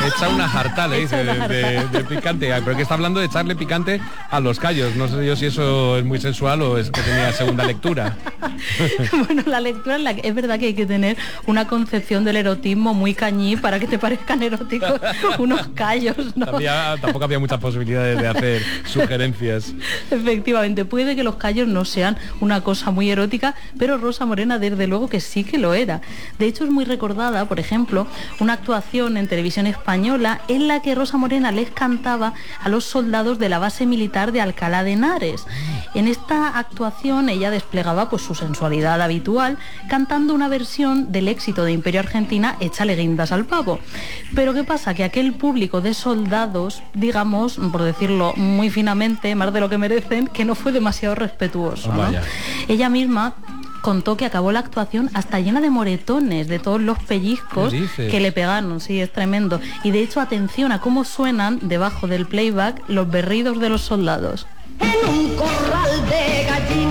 Echa una jarta, le dice, de picante. Pero que está hablando de echarle picante a los callos. No sé yo si eso es muy sensual o es que tenía segunda lectura. Bueno, la lectura es verdad que hay que tener una concepción del erotismo muy cañí para que te parezcan eróticos unos callos, ¿no? Tampoco había muchas posibilidades de hacer sugerencias. Efectivamente, puede que los callos no sean una cosa muy erótica, pero Rosa Morena desde luego que sí que lo era. De hecho es muy recordada, por ejemplo, una actuación en televisión española en la que Rosa Morena les cantaba a los soldados de la base militar de Alcalá de Henares. En esta actuación ella desplegaba pues su sensualidad habitual, cantando una versión del éxito de Imperio Argentina, Échale guindas al pavo. Pero ¿qué pasa? Que aquel público de soldados, digamos, por decirlo muy finamente, más de lo que merecen, que no fue demasiado respetuoso, ¿no? Ella misma contó que acabó la actuación hasta llena de moretones de todos los pellizcos que le pegaron. Sí, es tremendo. Y de hecho, atención a cómo suenan debajo del playback los berridos de los soldados. En un corral de gallinas